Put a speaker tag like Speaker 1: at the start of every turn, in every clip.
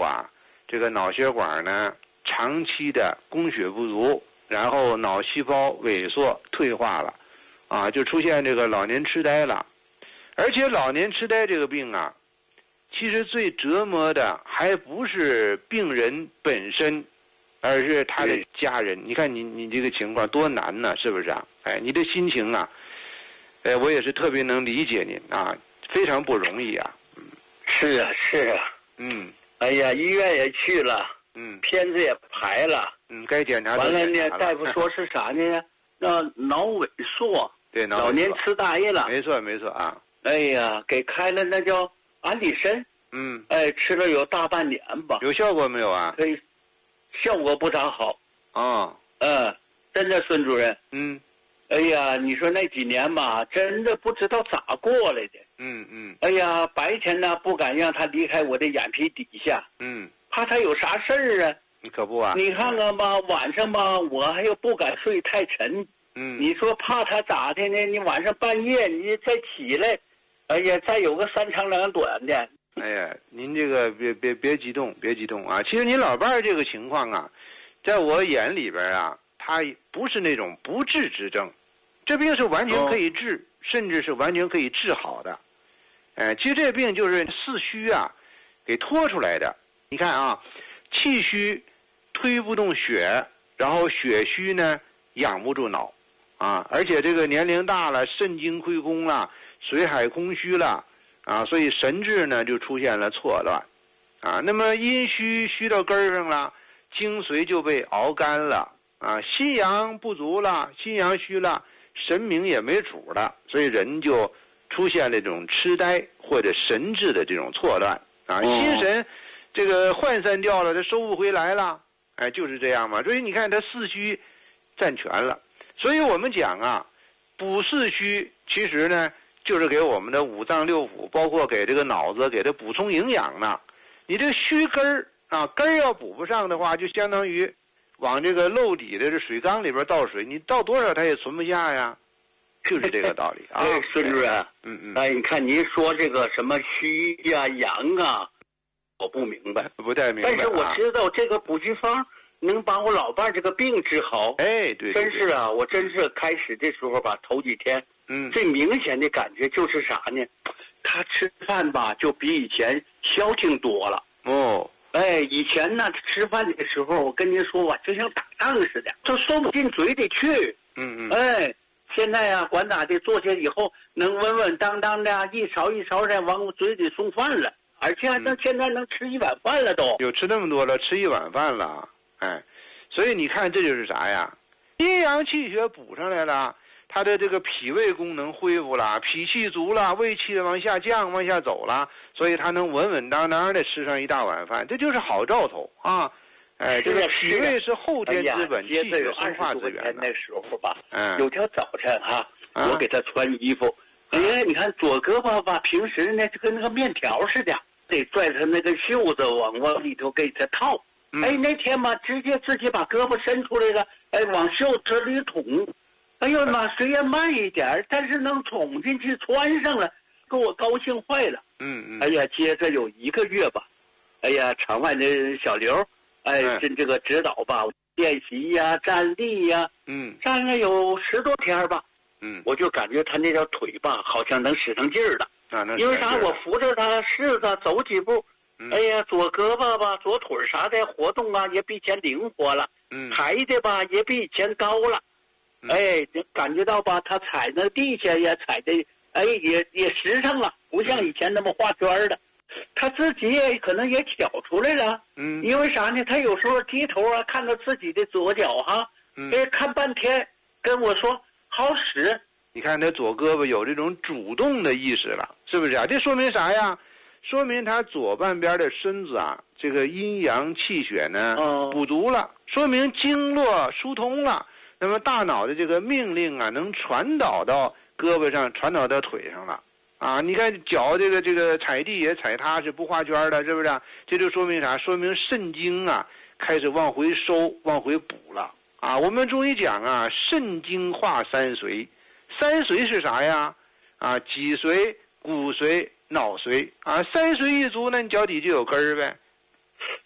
Speaker 1: 啊，这个脑血管呢长期的供血不足，然后脑细胞萎缩退化了，啊，就出现这个老年痴呆了。而且老年痴呆这个病啊，其实最折磨的还不是病人本身，而是他的家人。你看你这个情况多难呢，是不是啊？哎，你的心情啊，我也是特别能理解您啊，非常不容易啊。
Speaker 2: 是啊，是啊。哎呀，医院也去了，片子也排了，
Speaker 1: 该检查
Speaker 2: 完了呢，大夫说是啥呢？那脑萎缩，
Speaker 1: 对，
Speaker 2: 老年痴呆了。
Speaker 1: 没错啊。
Speaker 2: 哎呀，给开了那叫安利参，吃了有大半年吧。
Speaker 1: 有效果没有啊？
Speaker 2: 效果不咋好。
Speaker 1: 哦。
Speaker 2: 真的，孙主任。哎呀，你说那几年吧，真的不知道咋过来的。哎呀，白天呢不敢让他离开我的眼皮底下。怕他有啥事儿啊。
Speaker 1: 你可不啊。
Speaker 2: 你看看吧，晚上吧，我还又不敢睡太沉。你说怕他咋的呢？你晚上半夜你再起来，哎呀，再有个3长2短的。
Speaker 1: 哎呀，您这个别激动，别激动啊！其实您老伴儿这个情况啊，在我眼里边啊，他不是那种不治之症，这病是完全可以治，甚至是完全可以治好的。其实这病就是四虚啊给拖出来的。你看啊，气虚推不动血，然后血虚呢养不住脑啊，而且这个年龄大了，肾精亏空了，水海空虚了啊，所以神志呢就出现了错乱啊。那么阴虚到根儿上了，精髓就被熬干了啊，心阳不足了，心阳虚了，神明也没主了，所以人就出现了这种痴呆或者神志的这种错乱啊，心神这个涣散掉了，他收不回来了，哎，就是这样嘛。所以你看他四虚占全了，所以我们讲啊，补四虚其实呢就是给我们的五脏六腑，包括给这个脑子给它补充营养呢。你这虚根儿啊，根儿要补不上的话，就相当于往这个漏底的这水缸里边倒水，你倒多少它也存不下呀，就是这个道理啊。
Speaker 2: 孙主任，哎，你看您说这个什么虚呀、阳啊，我不明白，
Speaker 1: 不太明白。
Speaker 2: 但是我知道这个补虚方能把我老伴这个病治好。
Speaker 1: 哎，对，
Speaker 2: 真是啊，我真是开始的时候吧，头几天，最明显的感觉就是啥呢？他吃饭吧，就比以前消停多了。哎，以前呢吃饭的时候，我跟您说吧，就像打仗似的，就送不进嘴里去。哎，现在呀，管咋的，坐下以后能稳稳当当的，一勺一勺的往我嘴里送饭了，而且还能现在能吃1碗饭了都。
Speaker 1: 有吃那么多了，吃1碗饭了，哎，所以你看这就是啥呀？阴阳气血补上来了，他的这个脾胃功能恢复了，脾气足了，胃气往下降，往下走了，所以他能稳稳当当的吃上1大碗饭，这就是好兆头啊！哎，这个脾胃是后天资本，气血生化资源。
Speaker 2: 那时候吧，有条早晨我给他穿衣服，哎，你看左胳膊吧，平时呢就跟那个面条似的，得拽他那个袖子往里头给他套。哎，那天吧，直接自己把胳膊伸出来了，哎，往袖子里捅。哎呦妈，虽然慢一点，但是能捅进去穿上了，给我高兴坏了。哎呀，接着有1个月吧，哎呀，场外的小刘，哎，这个指导吧，练习呀、站立呀，站了有10多天吧。我就感觉他那条腿吧，好像能使上劲儿了。因为啥？我扶着他试着走几步，哎呀，左胳膊吧、左腿啥的活动啊，也比以前灵活了。抬的吧，也比以前高了。哎，就感觉到吧，他踩那地下也踩的，哎，也实诚了，不像以前那么画圈的。他自己也可能也挑出来了。因为啥呢？他有时候低头啊，看到自己的左脚哎，看半天，跟我说好使。
Speaker 1: 你看他左胳膊有这种主动的意识了，是不是啊？这说明啥呀？说明他左半边的身子啊，这个阴阳气血呢补足了，说明经络疏通了。那么大脑的这个命令啊，能传导到胳膊上，传导到腿上了啊！你看脚这个踩地也踩踏实，不画圈的，是不是啊？这就说明啥？说明肾精啊开始往回收、往回补了啊！我们中医讲啊，肾精化3髓，3髓是啥呀？啊，脊髓、骨髓、脑髓啊，3髓一足，那你脚底就有根儿呗。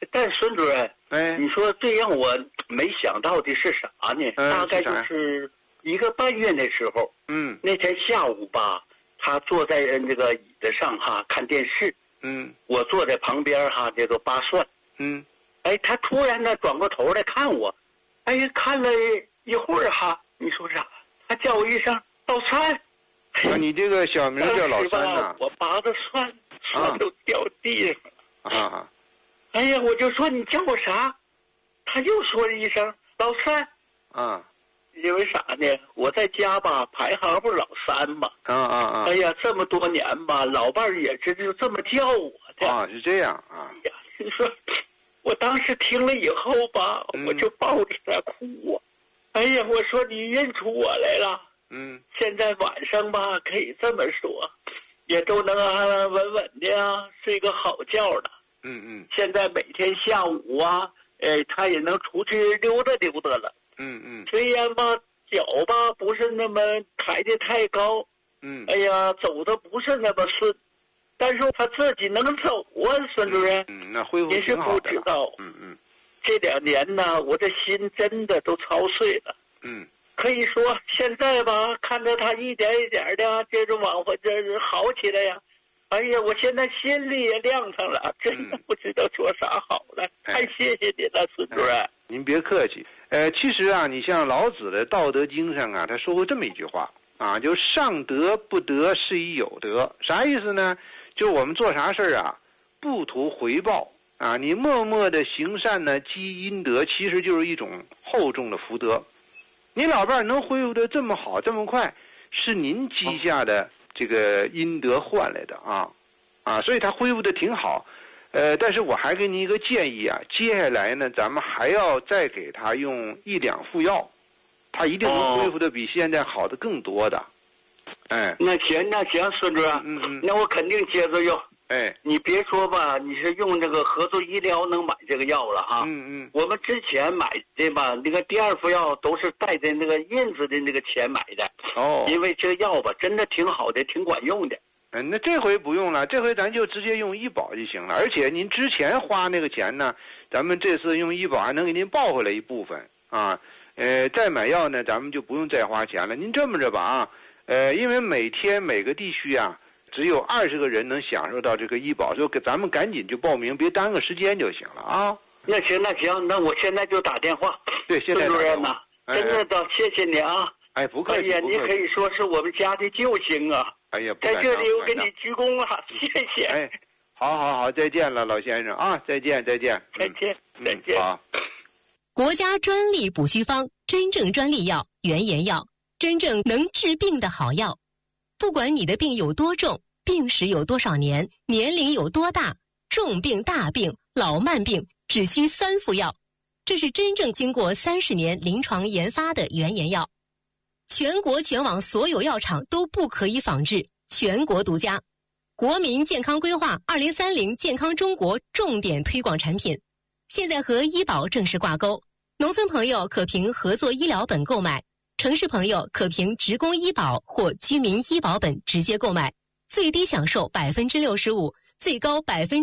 Speaker 2: 但是孙主任，你说最让我没想到的是啥呢？大概就是1个半月的时候，那天下午吧，他坐在这个椅子上看电视，我坐在旁边这个扒蒜，他突然呢转过头来看我，看了一会儿你说啥？他叫我一声老三。
Speaker 1: 你这个小名叫老三呐？
Speaker 2: 我拔的蒜都掉地上了。我就说你叫我啥？他又说了一声老三。因为啥呢？我在家吧，排行不是老三嘛。这么多年吧，老伴儿也是就这么叫我的。
Speaker 1: 是这样
Speaker 2: 你说，我当时听了以后吧，我就抱着他哭我说你认出我来了。现在晚上吧，可以这么说，也都能安安稳稳的睡个好觉了。现在每天下午他也能出去溜达溜达了。虽然吧脚吧不是那么抬得太高，走的不是那么顺，但是他自己能走孙主任。
Speaker 1: 那恢复
Speaker 2: 您是不知道。这2年呢，我这心真的都操碎了。可以说现在吧，看着他一点一点的这种往回这好起来呀。我现在心里也亮堂了，真的不知道说啥好了。太谢谢您了，孙主任。
Speaker 1: 您别客气。其实你像老子的《道德经》上他说过这么一句话就上德不德，是以有德。啥意思呢？就我们做啥事不图回报你默默的行善呢，积阴德，其实就是一种厚重的福德。你老伴儿能恢复得这么好这么快，是您积下的这个阴德换来的所以他恢复得挺好。但是我还给您一个建议接下来呢，咱们还要再给他用1两副药，他一定能恢复得比现在好的更多的。
Speaker 2: 那行，孙主任，那我肯定接着用。你别说吧，你是用这个合作医疗能买这个药了我们之前买的吧，那个第2副药都是带着那个印子的那个钱买的。因为这个药吧，真的挺好的，挺管用的。
Speaker 1: 那这回不用了，这回咱就直接用医保就行了。而且您之前花那个钱呢，咱们这次用医保还能给您报回来一部分再买药呢，咱们就不用再花钱了。您这么着吧因为每天每个地区只有20个人能享受到这个医保，就给咱们赶紧就报名，别耽搁时间就行了
Speaker 2: 那行，那我现在就打电话。
Speaker 1: 对，现在
Speaker 2: 孙主任呐，真的谢谢你
Speaker 1: 不客气。
Speaker 2: 你可以说是我们家的救星在这里我给你鞠躬谢谢。
Speaker 1: 好，再见了，老先生再见。
Speaker 2: 再见。
Speaker 1: 好。
Speaker 3: 国家专利补虚方，真正专利药，原研药，真正能治病的好药。不管你的病有多重，病史有多少年，年龄有多大，重病、大病、老慢病，只需3副药。这是真正经过30年临床研发的原研药，全国全网所有药厂都不可以仿制，全国独家。国民健康规划2030健康中国重点推广产品，现在和医保正式挂钩。农村朋友可凭合作医疗本购买，城市朋友可凭职工医保或居民医保本直接购买，最低享受65%，最高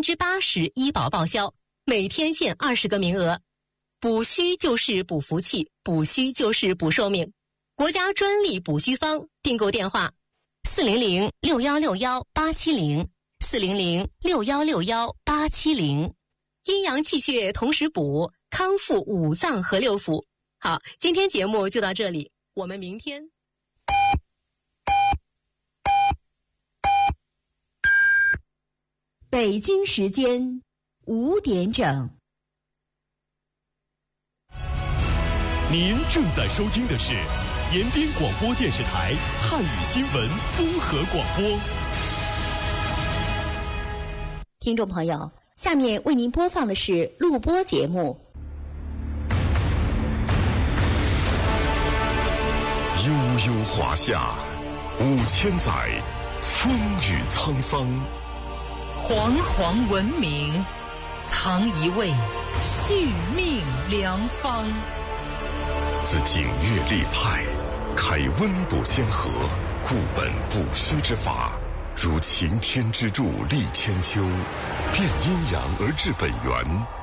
Speaker 3: 80%医保报销，每天限20个名额。补虚就是补福气，补虚就是补寿命。国家专利补虚方，订购电话400-6161-870，400-6161-870。阴阳气血同时补，康复5脏和6腑。好，今天节目就到这里，我们明天。
Speaker 4: 北京时间5点整。
Speaker 5: 您正在收听的是延边广播电视台汉语新闻综合广播。
Speaker 4: 听众朋友，下面为您播放的是录播节目。
Speaker 5: 悠悠华夏，5000载，风雨沧桑。
Speaker 6: 煌煌文明，藏一味续命良方。
Speaker 5: 自景岳立派，开温补先河，固本补虚之法，如擎天之柱立千秋，变阴阳而治本源。